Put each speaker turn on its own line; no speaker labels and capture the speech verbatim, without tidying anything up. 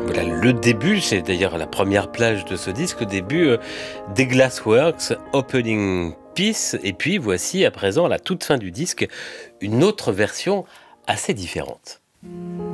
Voilà le début, c'est d'ailleurs la première plage de ce disque, le début euh, des Glassworks, Opening Piece, et puis voici à présent, à la toute fin du disque, une autre version assez différente.